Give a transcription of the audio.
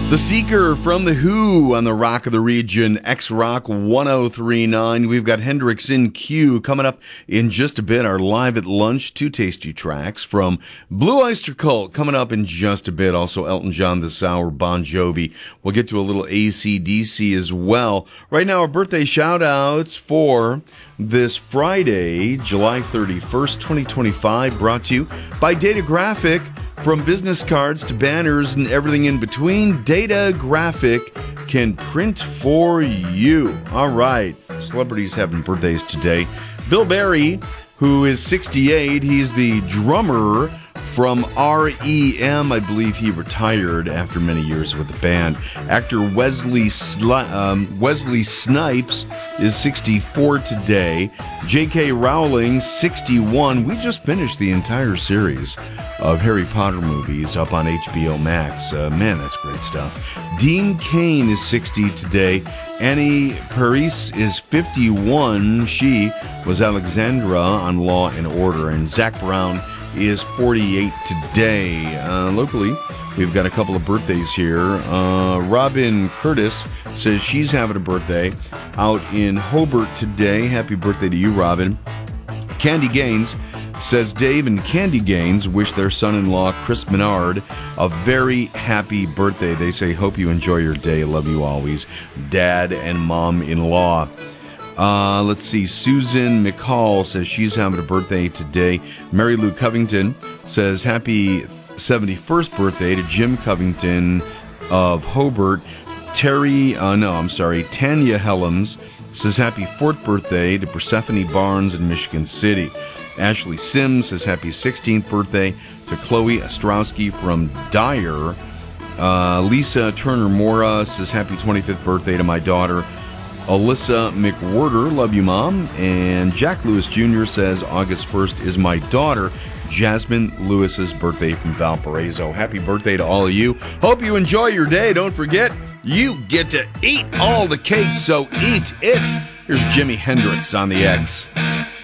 The Seeker from The Who on the Rock of the Region, X-Rock 1039. We've got Hendrix in queue coming up in just a bit. Our Live at Lunch, 2 tasty tracks from Blue Oyster Cult coming up in just a bit. Also Elton John this hour, Bon Jovi. We'll get to a little AC/DC as well. Right now, our birthday shout-outs for this Friday, July 31st, 2025, brought to you by Data Graphic. From business cards to banners and everything in between, Data Graphic can print for you. All right, celebrities having birthdays today. Bill Berry, who is 68, he's the drummer from R.E.M. I believe he retired after many years with the band. Actor Wesley Snipes is 64 today. J.K. Rowling, 61. We just finished the entire series of Harry Potter movies up on HBO Max. Man, that's great stuff. Dean Cain is 60 today. Annie Paris is 51. She was Alexandra on Law and Order. And Zach Brown is 48 today. Locally, we've got a couple of birthdays here. Robin Curtis says she's having a birthday out in Hobart today. Happy birthday to you, Robin. Candy Gaines says Dave and Candy Gaines wish their son-in-law, Chris Menard, a very happy birthday. They say, hope you enjoy your day. Love you always. Dad and mom-in-law. Let's see. Susan McCall says she's having a birthday today. Mary Lou Covington says happy 71st birthday to Jim Covington of Hobart. Tanya Helms says happy 4th birthday to Persephone Barnes in Michigan City. Ashley Sims says happy 16th birthday to Chloe Ostrowski from Dyer. Lisa Turner Mora says happy 25th birthday to my daughter, Alyssa McWhorter. Love you, Mom. And Jack Lewis Jr. says August 1st is my daughter, Jasmine Lewis's birthday from Valparaiso. Happy birthday to all of you. Hope you enjoy your day. Don't forget, you get to eat all the cake, so eat it. Here's Jimi Hendrix on the X.